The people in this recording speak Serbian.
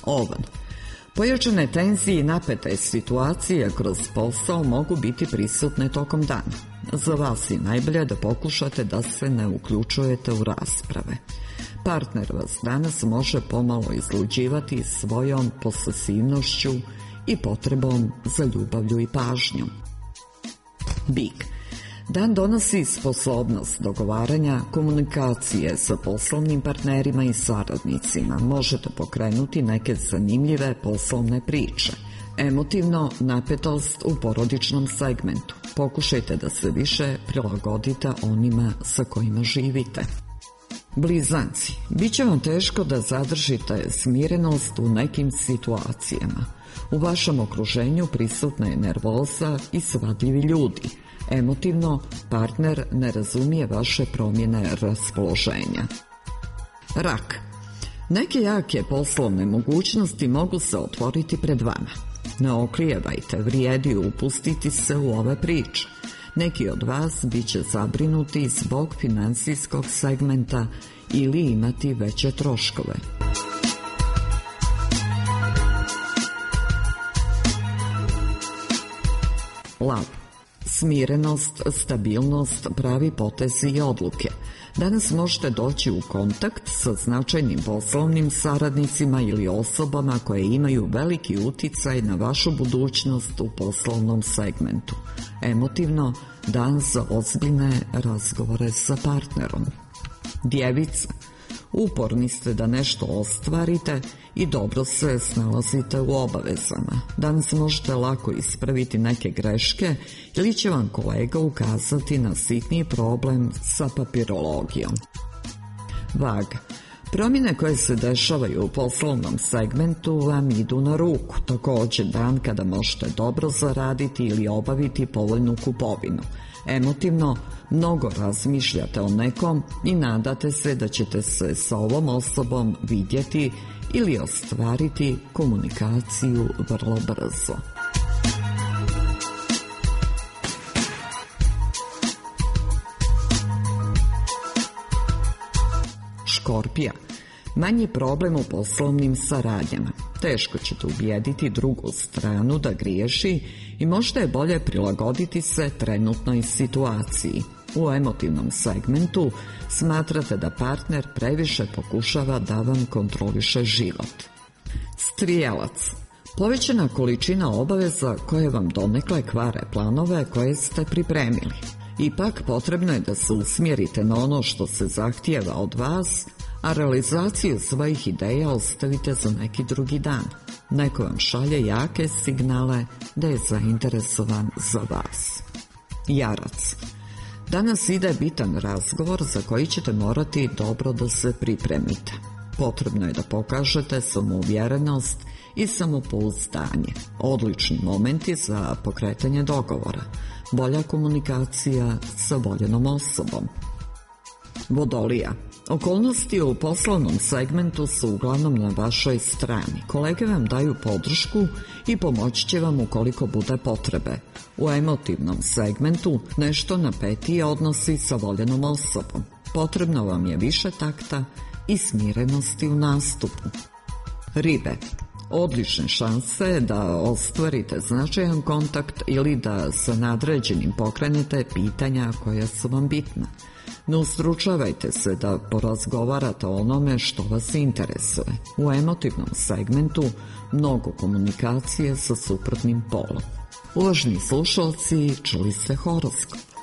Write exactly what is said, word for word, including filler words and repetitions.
Ovan. Pojačane tenzije i napete situacije kroz posao mogu biti prisutne tokom dana. Za vas je najbolje da pokušate da se ne uključujete u rasprave. Partner vas danas može pomalo izluđivati svojom posesivnošću i potrebom za ljubavlju i pažnjom. Bik. Dan donosi sposobnost dogovaranja, komunikacije sa poslovnim partnerima i saradnicima. Možete pokrenuti neke zanimljive poslovne priče. Emotivno napetost u porodičnom segmentu. Pokušajte da se više prilagodite onima sa kojima živite. Blizanci. Biće vam teško da zadržite smirenost u nekim situacijama. U vašem okruženju prisutna je nervoza i svadljivi ljudi. Emotivno, partner ne razumije vaše promjene raspoloženja. Rak. Neke jake poslovne mogućnosti mogu se otvoriti pred vama. Ne oklijevajte, vrijedi upustiti se u ove priče. Neki od vas bit će zabrinuti zbog finansijskog segmenta ili imati veće troškove. Lav. Smirenost, stabilnost, pravi potezi i odluke. Danas možete doći u kontakt sa značajnim poslovnim saradnicima ili osobama koje imaju veliki uticaj na vašu budućnost u poslovnom segmentu. Emotivno, dan za ozbiljne razgovore sa partnerom. Djevica. Uporni ste da nešto ostvarite i dobro se snalazite u obavezama. Danas možete lako ispraviti neke greške ili će vam kolega ukazati na sitniji problem sa papirologijom. Vaga. Promjene koje se dešavaju u poslovnom segmentu vam idu na ruku. Također dan kada možete dobro zaraditi ili obaviti povoljnu kupovinu. Emotivno, mnogo razmišljate o nekom i nadate se da ćete se sa ovom osobom vidjeti ili ostvariti komunikaciju vrlo brzo. Škorpija. Manji problem u poslovnim saradnjama. Teško ćete ubijediti drugu stranu da griješi i možda je bolje prilagoditi se trenutnoj situaciji. U emotivnom segmentu smatrate da partner previše pokušava da vam kontroliše život. Strijelac. Povećana količina obaveza koje vam donekle kvare planove koje ste pripremili. Ipak potrebno je da se usmjerite na ono što se zahtijeva od vas, a realizaciju svojih ideja ostavite za neki drugi dan. Neko vam šalje jake signale da je zainteresovan za vas. Jarac. Danas ide bitan razgovor za koji ćete morati dobro da se pripremite. Potrebno je da pokažete samouvjerenost i samopouzdanje. Odlični momenti za pokretanje dogovora. Bolja komunikacija sa voljenom osobom. Vodolija. Okolnosti u poslovnom segmentu su uglavnom na vašoj strani. Kolege vam daju podršku i pomoći će vam ukoliko bude potrebe. U emotivnom segmentu nešto napetije odnosi sa voljenom osobom. Potrebno vam je više takta i smirenosti u nastupu. Ribe. Odlične šanse da ostvarite značajan kontakt ili da sa nadređenim pokrenete pitanja koja su vam bitna. Ne ustručavajte se da porazgovarate o onome što vas interesuje. U emotivnom segmentu mnogo komunikacije sa suprotnim polom. Uvaženi slušalci, čuli ste horoskop.